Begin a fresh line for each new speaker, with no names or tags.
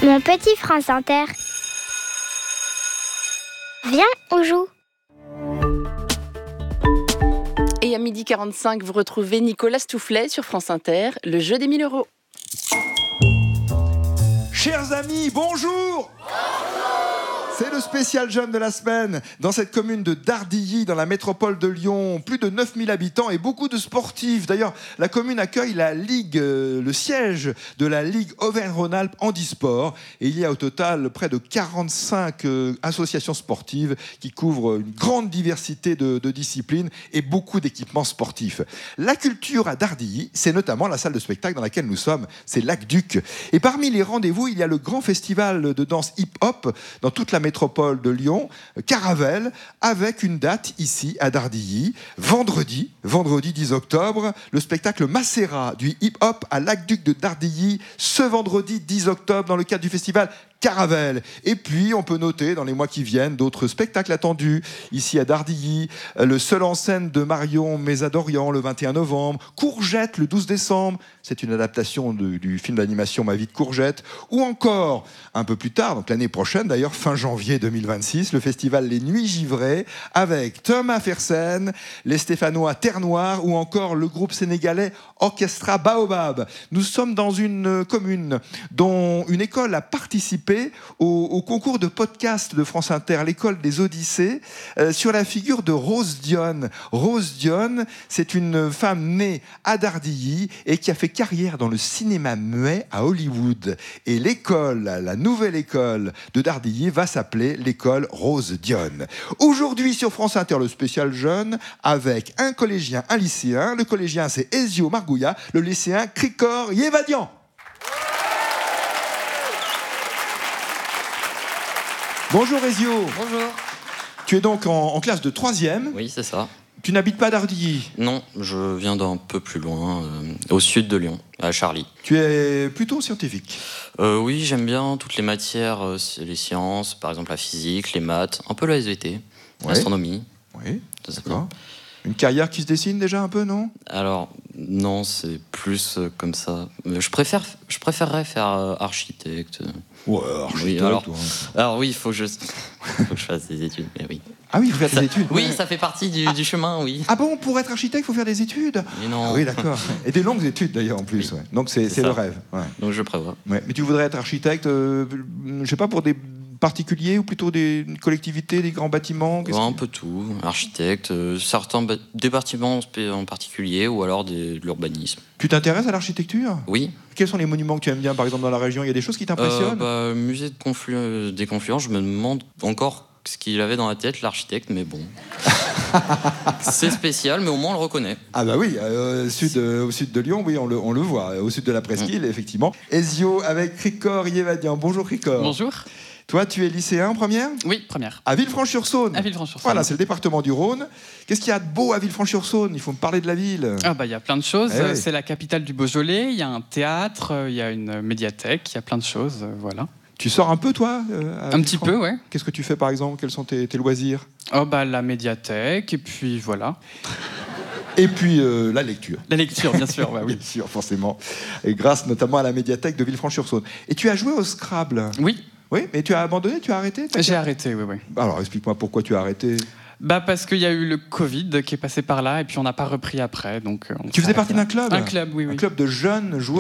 Mon petit France Inter. Viens, on joue.
Et à 12h45, vous retrouvez Nicolas Stoufflet sur France Inter, le jeu des 1000 euros.
Chers amis, bonjour! C'est le spécial jeune de la semaine. Dans cette commune de Dardilly, dans la métropole de Lyon, plus de 9000 habitants et beaucoup de sportifs. D'ailleurs, la commune accueille la Ligue, le siège de la Ligue Auvergne-Rhône-Alpes Handisport. Et il y a au total près de 45 associations sportives qui couvrent une grande diversité de disciplines et beaucoup d'équipements sportifs. La culture à Dardilly, c'est notamment la salle de spectacle dans laquelle nous sommes, c'est l'Aqueduc. Et parmi les rendez-vous, il y a le grand festival de danse hip-hop dans toute la métropole de Lyon, Caravelle, avec une date ici à Dardilly, vendredi 10 octobre, le spectacle Macérat du hip-hop à l'Aqueduc de Dardilly, ce vendredi 10 octobre dans le cadre du festival Caravelle. Et puis, on peut noter dans les mois qui viennent d'autres spectacles attendus ici à Dardilly, le Seul en scène de Marion Mésadorian le 21 novembre, Courgette le 12 décembre, c'est une adaptation du film d'animation Ma vie de Courgette, ou encore, un peu plus tard, donc l'année prochaine d'ailleurs, fin janvier 2026, le festival Les Nuits Givrées, avec Thomas Fersen, les Stéphanois Terre Noire, ou encore le groupe sénégalais Orchestra Baobab. Nous sommes dans une commune dont une école a participé au concours de podcast de France Inter, l'école des Odyssées, sur la figure de Rose Dionne. Rose Dionne, c'est une femme née à Dardilly et qui a fait carrière dans le cinéma muet à Hollywood. Et l'école, la nouvelle école de Dardilly va s'appeler l'école Rose Dionne. Aujourd'hui sur France Inter, le spécial jeune, avec un collégien, un lycéen. Le collégien, c'est Ezio Margouilla, le lycéen Krikor Yevadian. Bonjour Ezio.
Bonjour.
Tu es donc en classe de 3e.
Oui, c'est ça.
Tu n'habites pas à Dardilly?
Non, je viens d'un peu plus loin, au sud de Lyon, à Charly.
Tu es plutôt scientifique?
Oui, j'aime bien toutes les matières, les sciences, par exemple la physique, les maths, un peu la SVT, l'astronomie.
Oui,
Ça,
d'accord. Une carrière qui se dessine déjà un peu, non?
Alors, non, c'est plus comme ça. Je préférerais faire architecte.
Ouais, architecte,
Oui, alors oui, il faut que je fasse des études, mais oui.
Ah oui, il faut faire des études.
Oui, ça fait partie du chemin, oui.
Ah bon, pour être architecte, il faut faire des études?
Mais non.
Ah oui, d'accord. Et des longues études d'ailleurs en plus.
Oui.
Ouais. Donc c'est le rêve. Ouais.
Donc je prévois.
Ouais. Mais tu voudrais être architecte, je sais pas, pour des particuliers ou plutôt des collectivités, des grands bâtiments?
Ouais, un peu tout, architecte, certains des bâtiments en particulier ou alors de l'urbanisme.
Tu t'intéresses à l'architecture?
Oui.
Quels sont les monuments que tu aimes bien, par exemple, dans la région? Il y a des choses qui t'impressionnent?
Le musée des Confluents, je me demande encore ce qu'il avait dans la tête, l'architecte, mais bon. C'est spécial, mais au moins on le reconnaît.
Ah bah oui, au sud de Lyon, oui, on le voit. Au sud de la Presqu'île, effectivement. Ezio avec Krikor Yevadian. Bonjour Krikor.
Bonjour.
Toi, tu es lycéen en première?
Oui, première.
À Villefranche-sur-Saône.
À Villefranche-sur-Saône.
Voilà, c'est le département du Rhône. Qu'est-ce qu'il y a de beau à Villefranche-sur-Saône? Il faut me parler de la ville.
Ah bah il y a plein de choses.
Eh oui.
C'est la capitale du Beaujolais. Il y a un théâtre, il y a une médiathèque, il y a plein de choses. Voilà.
Tu sors un peu, toi
Un petit peu, ouais.
Qu'est-ce que tu fais, par exemple? Quels sont tes loisirs?
Oh bah la médiathèque et puis voilà.
Et puis la lecture.
La lecture, bien sûr. Bah oui.
Bien sûr, forcément. Et grâce notamment à la médiathèque de Villefranche-sur-Saône. Et tu as joué au Scrabble?
Oui.
Oui, mais tu as abandonné, tu as arrêté?
J'ai arrêté, oui, oui.
Alors, explique-moi pourquoi tu as arrêté.
Bah parce qu'il y a eu le Covid qui est passé par là et puis on n'a pas repris après. Donc
Tu faisais partie d'un club?
Un club, oui, oui.
Un club de jeunes joueurs.